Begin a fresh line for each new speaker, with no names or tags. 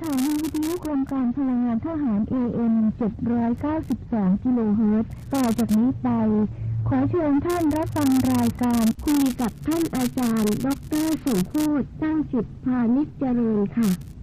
สถานีวิทยุกรมการพลังงานทหาร AM 792 กิโลเฮิรตซ์ต่อจากนี้ไปขอเชิญท่านรับฟังรายการคุยกับท่านอาจารย์ดร.สมโภช ตั้งจิตพานิชเจริญค่ะ